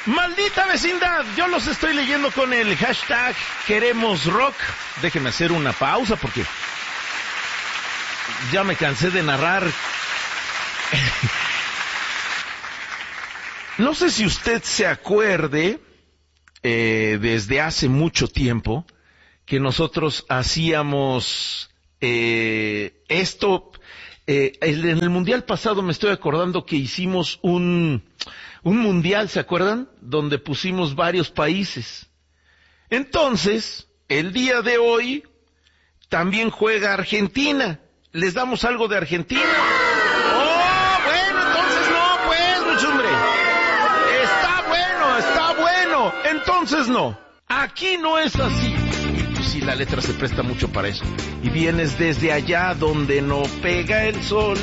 Maldita vecindad, yo los estoy leyendo con el hashtag Queremos Rock. Déjeme hacer una pausa porque ya me cansé de narrar. No sé si usted se acuerde, desde hace mucho tiempo, que nosotros hacíamos esto. En el mundial pasado me estoy acordando que hicimos un mundial, ¿se acuerdan? Donde pusimos varios países. Entonces, el día de hoy también juega Argentina. ¿Les damos algo de Argentina? ¡Oh, bueno! Entonces no, pues, mucho hombre. Está bueno. Entonces no. Aquí no es así. Pues sí, la letra se presta mucho para eso. Y vienes desde allá donde no pega el sol.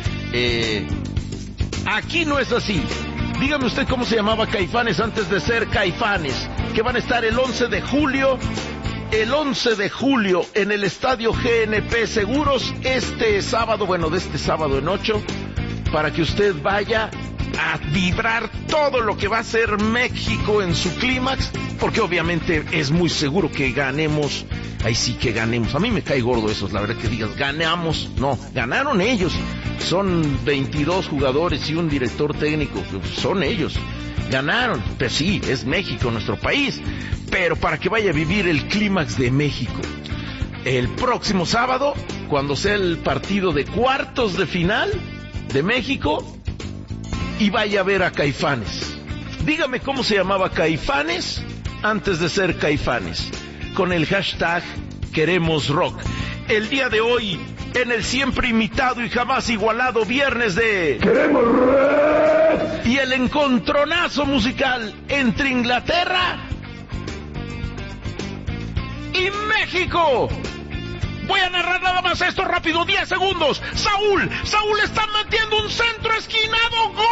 Aquí no es así. Dígame usted cómo se llamaba Caifanes antes de ser Caifanes. Que van a estar el 11 de julio en el Estadio GNP Seguros, este sábado en 8, para que usted vaya a vibrar todo lo que va a ser México en su clímax, porque obviamente es muy seguro que ganemos. Ahí sí que ganemos. A mí me cae gordo eso, la verdad, que digas ganamos. No, ganaron ellos. Son 22 jugadores y un director técnico. Son ellos. Ganaron. Pero sí, es México, nuestro país. Pero para que vaya a vivir el clímax de México, el próximo sábado, cuando sea el partido de cuartos de final de México, y vaya a ver a Caifanes. Dígame cómo se llamaba Caifanes antes de ser Caifanes, con el hashtag Queremos Rock. El día de hoy, en el siempre imitado y jamás igualado viernes de Queremos Rock, y el encontronazo musical entre Inglaterra y México. Voy a narrar nada más esto rápido, 10 segundos. Saúl está metiendo un centro esquinado, ¡gol!